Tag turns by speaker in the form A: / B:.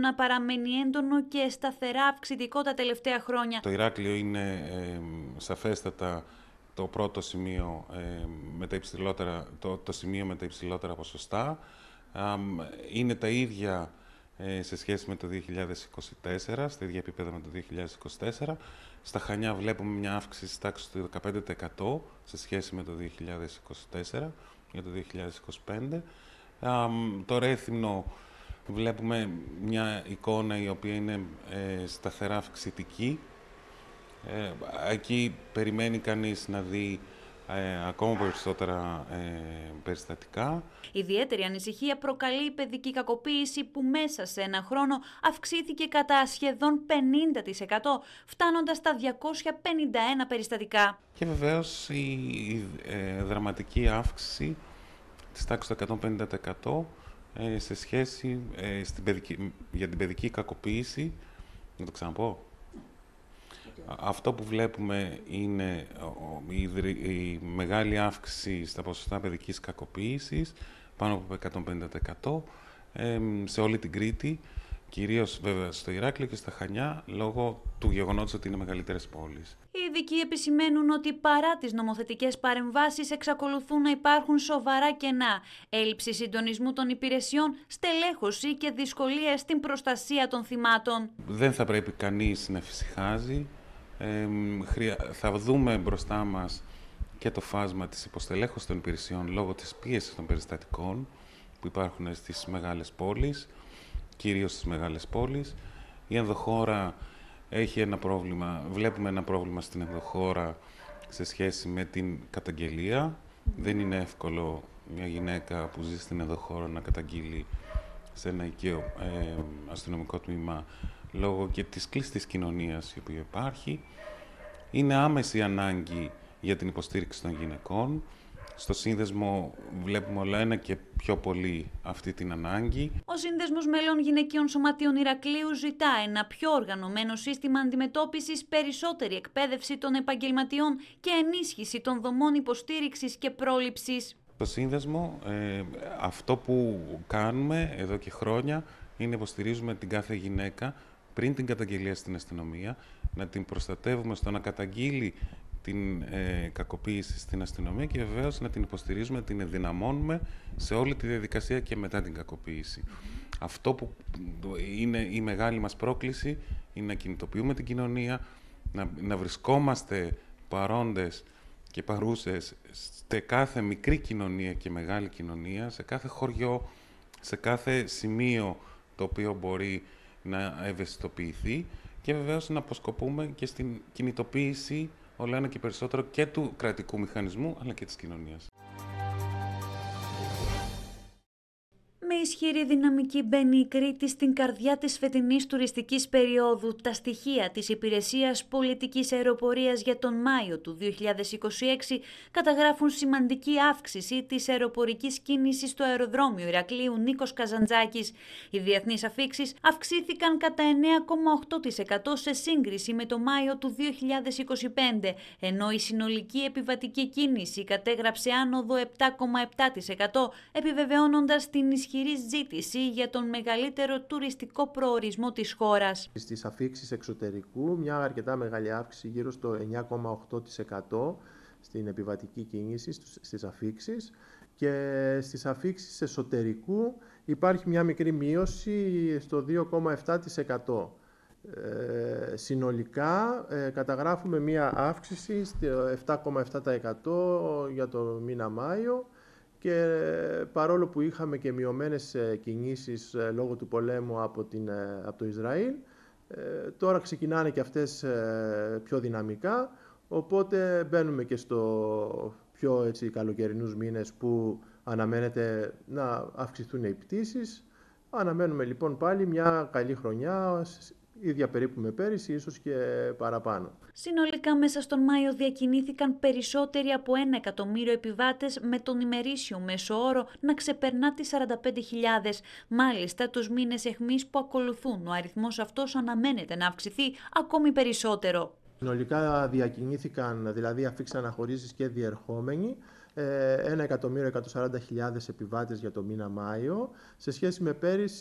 A: να παραμένει έντονο και σταθερά αυξητικό τα τελευταία χρόνια.
B: Το Ηράκλειο είναι σαφέστατα το πρώτο σημείο με τα υψηλότερα, το σημείο με τα υψηλότερα ποσοστά. Είναι τα ίδια σε σχέση με το 2024, στα ίδια επίπεδα με το 2024. Στα Χανιά βλέπουμε μια αύξηση στη τάξη του 15% σε σχέση με το 2024 για το 2025. Το Ρέθυμνο βλέπουμε μια εικόνα η οποία είναι σταθερά αυξητική. Εκεί περιμένει κανείς να δει ακόμα περισσότερα περιστατικά.
A: Ιδιαίτερη ανησυχία προκαλεί η παιδική κακοποίηση που μέσα σε ένα χρόνο αυξήθηκε κατά σχεδόν 50%, φτάνοντας στα 251 περιστατικά.
B: Και βεβαίως η δραματική αύξηση της τάξης του 150% σε σχέση για την παιδική κακοποίηση. Να το ξαναπώ. Αυτό που βλέπουμε είναι η μεγάλη αύξηση στα ποσοστά παιδικής κακοποίησης, πάνω από 150% σε όλη την Κρήτη, κυρίως βέβαια στο Ηράκλειο και στα Χανιά, λόγω του γεγονότος ότι είναι μεγαλύτερες πόλεις.
A: Οι ειδικοί επισημαίνουν ότι παρά τις νομοθετικές παρεμβάσεις εξακολουθούν να υπάρχουν σοβαρά κενά, έλλειψη συντονισμού των υπηρεσιών, στελέχωση και δυσκολία στην προστασία των θυμάτων.
B: Δεν θα πρέπει κανείς να εφησυχάζει. Θα δούμε μπροστά μας και το φάσμα της υποστελέχωσης των υπηρεσιών λόγω της πίεσης των περιστατικών που υπάρχουν στις μεγάλες πόλεις, κυρίως στις μεγάλες πόλεις. Η ενδοχώρα έχει ένα πρόβλημα, βλέπουμε ένα πρόβλημα στην ενδοχώρα σε σχέση με την καταγγελία. Δεν είναι εύκολο μια γυναίκα που ζει στην ενδοχώρα να καταγγείλει σε ένα οικείο αστυνομικό τμήμα λόγω και της κλειστής κοινωνίας η οποία υπάρχει. Είναι άμεση ανάγκη για την υποστήριξη των γυναικών. Στο σύνδεσμο βλέπουμε όλο ένα και πιο πολύ αυτή την ανάγκη.
A: Ο Σύνδεσμος Μελών Γυναικείων Σωματείων Ηρακλείου ζητά ένα πιο οργανωμένο σύστημα αντιμετώπισης, περισσότερη εκπαίδευση των επαγγελματιών και ενίσχυση των δομών υποστήριξης και πρόληψης.
B: Στο Σύνδεσμο αυτό που κάνουμε εδώ και χρόνια είναι υποστηρίζουμε την κάθε γυναίκα πριν την καταγγελία στην αστυνομία, να την προστατεύουμε στο να καταγγείλει την κακοποίηση στην αστυνομία και βεβαίως να την υποστηρίζουμε, να την ενδυναμώνουμε σε όλη τη διαδικασία και μετά την κακοποίηση. Αυτό που είναι η μεγάλη μας πρόκληση είναι να κινητοποιούμε την κοινωνία, να βρισκόμαστε παρόντες και παρούσες σε κάθε μικρή κοινωνία και μεγάλη κοινωνία, σε κάθε χωριό, σε κάθε σημείο το οποίο μπορεί να ευαισθητοποιηθεί και βεβαίως να αποσκοπούμε και στην κινητοποίηση όλο ένα και περισσότερο και του κρατικού μηχανισμού αλλά και της κοινωνίας.
A: Με ισχυρή δυναμική μπαίνει η Κρήτη στην καρδιά της φετινής τουριστικής περίοδου. Τα στοιχεία της Υπηρεσίας Πολιτικής Αεροπορίας για τον Μάιο του 2026 καταγράφουν σημαντική αύξηση της αεροπορικής κίνησης στο αεροδρόμιο Ηρακλείου Νίκος Καζαντζάκης. Οι διεθνείς αφίξεις αυξήθηκαν κατά 9,8% σε σύγκριση με το Μάιο του 2025, ενώ η συνολική επιβατική κίνηση κατέγραψε άνοδο 7,7%, επιβεβαιώνοντας την ισχυρή ζήτηση για τον μεγαλύτερο τουριστικό προορισμό της χώρας.
C: Στις αφίξεις εξωτερικού, μια αρκετά μεγάλη αύξηση, γύρω στο 9,8% στην επιβατική κίνηση στις αφίξεις, και στις αφίξεις εσωτερικού υπάρχει μια μικρή μείωση στο 2,7%. Συνολικά καταγράφουμε μια αύξηση στο 7,7% για το μήνα Μάιο, και παρόλο που είχαμε και μειωμένες κινήσεις λόγω του πολέμου από το Ισραήλ, τώρα ξεκινάνε και αυτές πιο δυναμικά, οπότε μπαίνουμε και στο πιο καλοκαιρινούς μήνες που αναμένεται να αυξηθούν οι πτήσεις. Αναμένουμε λοιπόν πάλι μια καλή χρονιά, ίδια περίπου με πέρυσι, ίσως και παραπάνω.
A: Συνολικά μέσα στον Μάιο διακινήθηκαν περισσότεροι από 1 εκατομμύριο επιβάτες, με τον ημερήσιο μέσο όρο να ξεπερνά τις 45.000. Μάλιστα, τους μήνες αιχμής που ακολουθούν, ο αριθμός αυτός αναμένεται να αυξηθεί ακόμη περισσότερο.
C: Συνολικά διακινήθηκαν, δηλαδή αφήξαν αναχωρήσεις και διερχόμενοι, 1.140.000 επιβάτες για το μήνα Μάιο. Σε σχέση με πέρυσι